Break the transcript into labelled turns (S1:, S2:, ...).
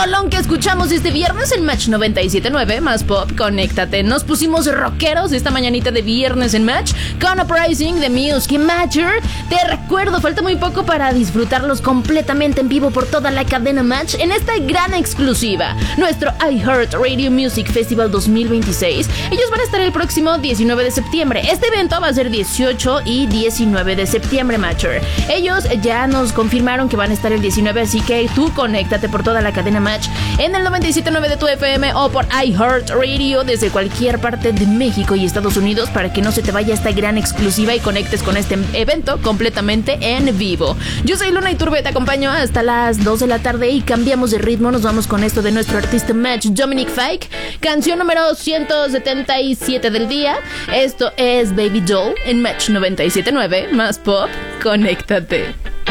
S1: rolón que escuchamos este viernes en Match 97.9 más pop. Conéctate. Nos pusimos rockeros esta mañanita de viernes en Match con Uprising de Music Matter. Te recuerdo, falta muy poco para disfrutarlos completamente en vivo por toda la cadena Match en esta gran exclusiva, nuestro iHeartRadio Music Festival 2026. Ellos van a estar el próximo 19 de septiembre. Este evento va a ser 18 y 19 de septiembre, Matcher. Ellos ya nos confirmaron que van a estar el 19, así que tú conéctate por toda la cadena Match en el 97.9 de tu FM o por iHeartRadio desde cualquier parte de México y Estados Unidos para que no se te vaya esta gran exclusiva y conectes con este evento completamente en vivo. Yo soy Luna Iturbe, te acompaño hasta las 2 de la tarde y cambiamos de ritmo. Nos vamos con esto de nuestro artista Match, Dominic Fike, canción número 177 del día. Esto es Baby Doll en Match 97.9 más pop. Conéctate.